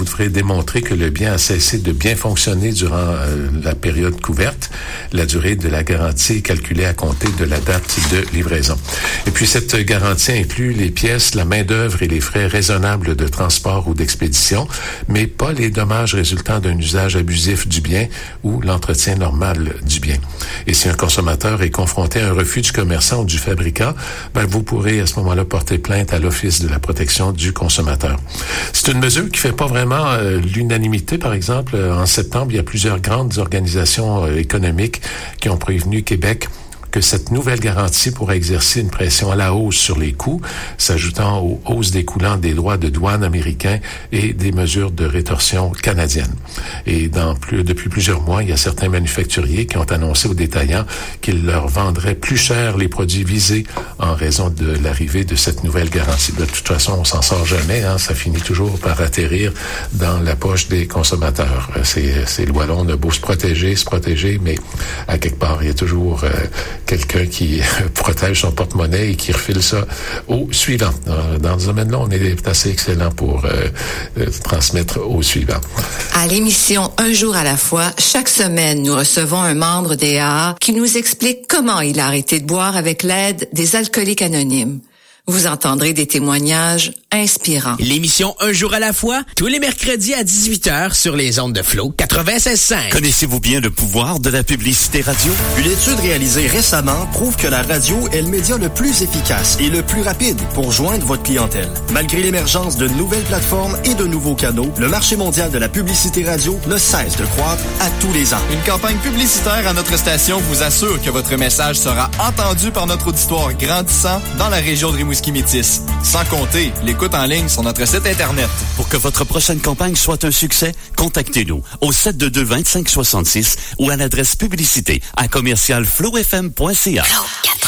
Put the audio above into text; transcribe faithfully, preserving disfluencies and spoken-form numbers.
vous devrez démontrer que le bien a cessé de bien fonctionner durant euh, la période couverte. La durée de la garantie est calculée à compter de la date de livraison. Et puis, cette garantie inclut les pièces, la main-d'œuvre et les frais raisonnables de transport ou d'expédition, mais pas les dommages résultant d'un usage abusif du bien ou l'entretien normal du bien. Et si un consommateur est confronté à un refus du commerçant ou du fabricant, ben, vous pourrez à ce moment-là porter plainte à l'Office de la protection du consommateur. C'est une mesure qui fait pas vraiment euh, l'unanimité. Par exemple, euh, en septembre, il y a plusieurs grandes organisations euh, économiques qui ont prévenu Québec que cette nouvelle garantie pourrait exercer une pression à la hausse sur les coûts, s'ajoutant aux hausses découlant des droits de douane américains et des mesures de rétorsion canadiennes. Et dans plus, depuis plusieurs mois, il y a certains manufacturiers qui ont annoncé aux détaillants qu'ils leur vendraient plus cher les produits visés en raison de l'arrivée de cette nouvelle garantie. De toute façon, on s'en sort jamais, hein, ça finit toujours par atterrir dans la poche des consommateurs. C'est, c'est le wallon, on a beau se protéger, se protéger, mais à quelque part, il y a toujours euh, quelqu'un qui protège son porte-monnaie et qui refile ça au suivant. Dans ce domaine-là, on est assez excellent pour euh, euh, transmettre au suivant. À l'émission Un jour à la fois, chaque semaine, nous recevons un membre des A A qui nous explique comment il a arrêté de boire avec l'aide des alcooliques anonymes. Vous entendrez des témoignages inspirants. L'émission Un jour à la fois, tous les mercredis à dix-huit heures sur les ondes de Flow quatre-vingt-seize cinq. Connaissez-vous bien le pouvoir de la publicité radio? Une étude réalisée récemment prouve que la radio est le média le plus efficace et le plus rapide pour joindre votre clientèle. Malgré l'émergence de nouvelles plateformes et de nouveaux canaux, le marché mondial de la publicité radio ne cesse de croître à tous les ans. Une campagne publicitaire à notre station vous assure que votre message sera entendu par notre auditoire grandissant dans la région de Rimouski-Métis. Sans compter l'écoute en ligne sur notre site Internet. Pour que votre prochaine campagne soit un succès, contactez-nous au sept deux deux, vingt-cinq soixante-six ou à l'adresse publicité à commercial flow f m point c a.